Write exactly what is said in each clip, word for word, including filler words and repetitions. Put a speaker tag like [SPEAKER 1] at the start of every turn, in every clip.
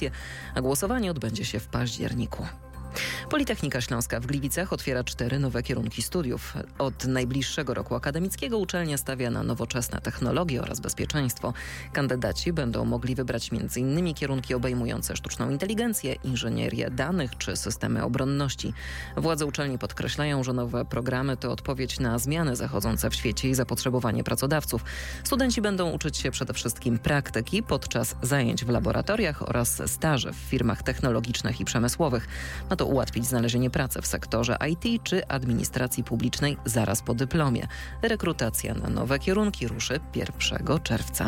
[SPEAKER 1] sesję, a głosowanie odbędzie się w październiku. Politechnika Śląska w Gliwicach otwiera cztery nowe kierunki studiów. Od najbliższego roku akademickiego uczelnia stawia na nowoczesne technologie oraz bezpieczeństwo. Kandydaci będą mogli wybrać między innymi kierunki obejmujące sztuczną inteligencję, inżynierię danych czy systemy obronności. Władze uczelni podkreślają, że nowe programy to odpowiedź na zmiany zachodzące w świecie i zapotrzebowanie pracodawców. Studenci będą uczyć się przede wszystkim praktyki podczas zajęć w laboratoriach oraz staży w firmach technologicznych i przemysłowych. Ma to ułatwić znalezienie pracy w sektorze I T czy administracji publicznej zaraz po dyplomie. Rekrutacja na nowe kierunki ruszy pierwszego czerwca.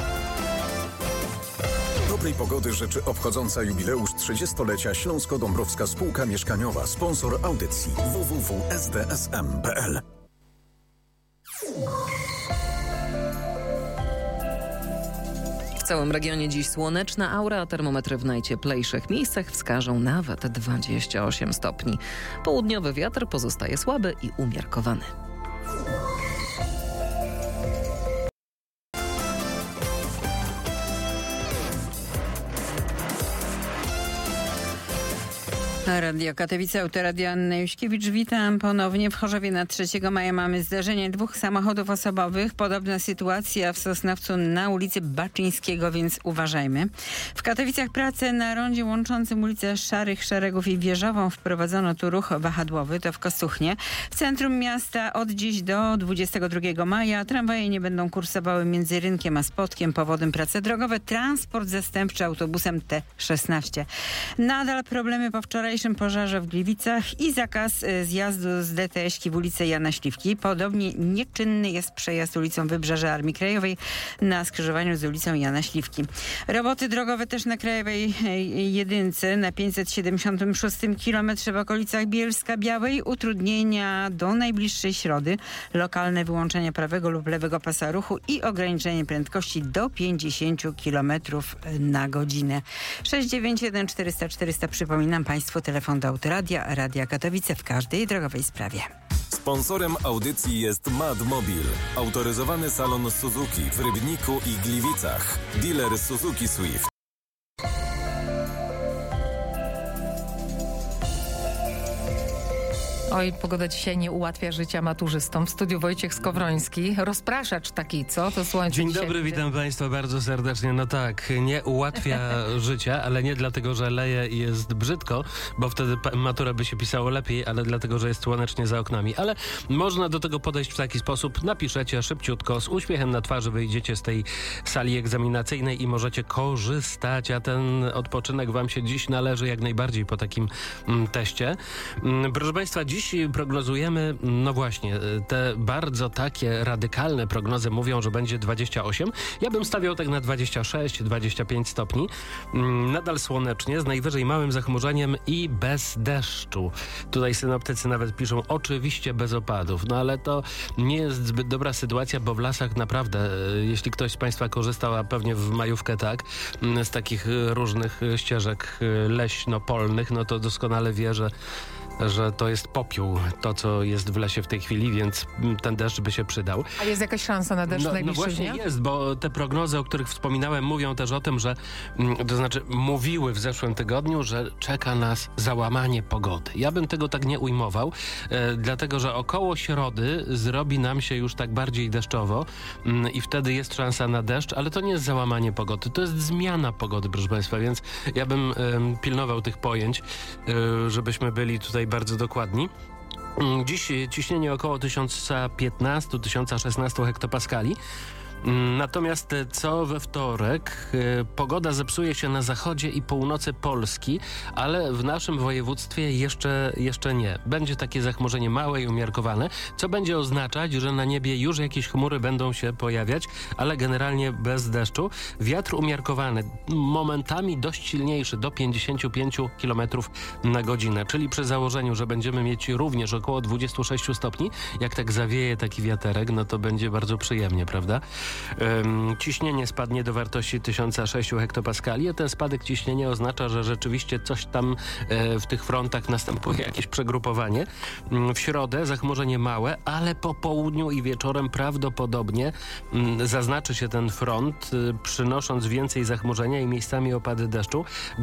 [SPEAKER 2] Dobrej pogody życzy obchodząca jubileusz trzydziestolecia Śląsko-Dąbrowska Spółka Mieszkaniowa, sponsor audycji w w w kropka s d s m kropka p l.
[SPEAKER 1] W całym regionie dziś słoneczna aura, a termometry w najcieplejszych miejscach wskażą nawet dwadzieścia osiem stopni. Południowy wiatr pozostaje słaby i umiarkowany.
[SPEAKER 3] Radio Katowice, Autoradio Anna Juśkiewicz. Witam ponownie. W Chorzowie na trzeciego maja mamy zdarzenie dwóch samochodów osobowych. Podobna sytuacja w Sosnowcu na ulicy Baczyńskiego, więc uważajmy. W Katowicach prace na rondzie łączącym ulicę Szarych Szeregów i Wieżową wprowadzono tu ruch wahadłowy, to w Kostuchnie. W centrum miasta od dziś do dwudziestego drugiego maja tramwaje nie będą kursowały między Rynkiem a Spodkiem. Powodem prace drogowe, transport zastępczy autobusem T szesnaście. Nadal problemy po wczoraj pożarze w Gliwicach i zakaz zjazdu z D T S-ki w ulicę Jana Śliwki. Podobnie nieczynny jest przejazd ulicą Wybrzeża Armii Krajowej na skrzyżowaniu z ulicą Jana Śliwki. Roboty drogowe też na Krajowej Jedynce na pięćset siedemdziesiątym szóstym kilometrze w okolicach Bielska Białej. Utrudnienia do najbliższej środy. Lokalne wyłączenie prawego lub lewego pasa ruchu i ograniczenie prędkości do pięćdziesiąt kilometrów na godzinę. sześć dziewięć jeden czterysta czterysta przypominam Państwu telefon do Autoradia, Radia Katowice w każdej drogowej sprawie.
[SPEAKER 4] Sponsorem audycji jest Madmobil, autoryzowany salon Suzuki w Rybniku i Gliwicach. Dealer Suzuki Swift.
[SPEAKER 5] Oj, pogoda dzisiaj nie ułatwia życia maturzystom. W studiu Wojciech Skowroński. Rozpraszacz taki, co? To słońce
[SPEAKER 6] Dzień
[SPEAKER 5] dzisiaj
[SPEAKER 6] dobry,
[SPEAKER 5] widzę.
[SPEAKER 6] witam Państwa bardzo serdecznie. No tak, nie ułatwia życia, ale nie dlatego, że leje i jest brzydko, bo wtedy maturę by się pisało lepiej, ale dlatego, że jest słonecznie za oknami. Ale można do tego podejść w taki sposób. Napiszecie szybciutko, z uśmiechem na twarzy wyjdziecie z tej sali egzaminacyjnej i możecie korzystać, a ten odpoczynek Wam się dziś należy jak najbardziej po takim mm, teście. Mm, proszę Państwa, dziś prognozujemy, no właśnie, te bardzo takie radykalne prognozy mówią, że będzie dwadzieścia osiem. Ja bym stawiał tak na dwadzieścia sześć dwadzieścia pięć stopni. Nadal słonecznie, z najwyżej małym zachmurzeniem i bez deszczu. Tutaj synoptycy nawet piszą, oczywiście bez opadów. No ale to nie jest zbyt dobra sytuacja, bo w lasach naprawdę, jeśli ktoś z Państwa korzystał, a pewnie w majówkę tak, z takich różnych ścieżek leśno-polnych, no to doskonale wie, że że to jest popiół, to co jest w lesie w tej chwili, więc ten deszcz by się przydał.
[SPEAKER 5] A jest jakaś szansa na deszcz
[SPEAKER 6] no,
[SPEAKER 5] w
[SPEAKER 6] no
[SPEAKER 5] najbliższych
[SPEAKER 6] właśnie
[SPEAKER 5] dniach?
[SPEAKER 6] jest, bo te prognozy, o których wspominałem, mówią też o tym, że to znaczy mówiły w zeszłym tygodniu, że czeka nas załamanie pogody. Ja bym tego tak nie ujmował, e, dlatego, że około środy zrobi nam się już tak bardziej deszczowo m, i wtedy jest szansa na deszcz, ale to nie jest załamanie pogody, to jest zmiana pogody, proszę Państwa, więc ja bym e, pilnował tych pojęć, e, żebyśmy byli tutaj bardzo dokładni. Dziś ciśnienie około tysiąc piętnaście do tysiąc szesnaście hektopaskali. Natomiast co we wtorek pogoda zepsuje się na zachodzie i północy Polski, ale w naszym województwie jeszcze, jeszcze nie. Będzie takie zachmurzenie małe i umiarkowane, co będzie oznaczać, że na niebie już jakieś chmury będą się pojawiać, ale generalnie bez deszczu. Wiatr umiarkowany, momentami dość silniejszy, do pięćdziesiąt pięć kilometrów na godzinę, czyli przy założeniu, że będziemy mieć również około dwadzieścia sześć stopni, jak tak zawieje taki wiaterek, no to będzie bardzo przyjemnie, prawda? Um, ciśnienie spadnie do wartości tysiąc sześć hektopaskali, a ten spadek ciśnienia oznacza, że rzeczywiście coś tam e, w tych frontach następuje, jakieś przegrupowanie. Um, w środę zachmurzenie małe, ale po południu i wieczorem prawdopodobnie um, zaznaczy się ten front, y, przynosząc więcej zachmurzenia i miejscami opady deszczu.